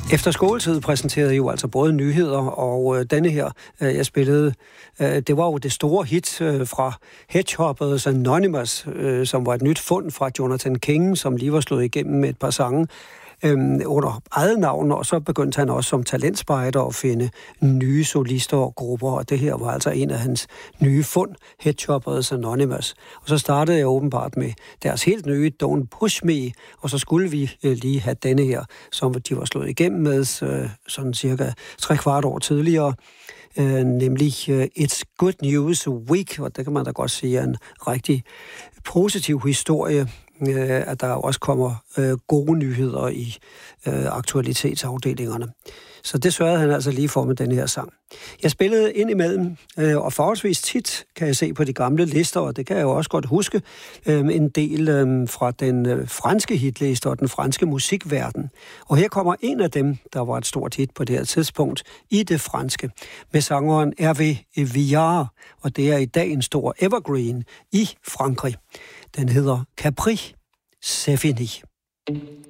Efter skoletid præsenterede jeg jo altså både nyheder og denne her, jeg spillede, det var jo det store hit fra Hedgehoppers Anonymous, som var et nyt fund fra Jonathan King, som lige var slået igennem med et par sange under eget navn, og så begyndte han også som talentspejder at finde nye solister og grupper, og det her var altså en af hans nye fund, Hedgehoppers Anonymous. Og så startede jeg åbenbart med deres helt nye Don't Push Me, og så skulle vi lige have denne her, som de var slået igennem med sådan cirka 3/4 år tidligere, nemlig It's Good News Week, og det kan man da godt sige er en rigtig positiv historie, at der også kommer gode nyheder i aktualitetsafdelingerne. Så det sørgede han altså lige for med den her sang. Jeg spillede ind imellem, og forholdsvis tit kan jeg se på de gamle lister, og det kan jeg jo også godt huske, en del fra den franske hitliste og den franske musikverden. Og her kommer en af dem, der var et stort hit på det her tidspunkt i det franske, med sangeren Hervé Villard, og det er i dag en stor evergreen i Frankrig. Den hedder Capri, c'est fini.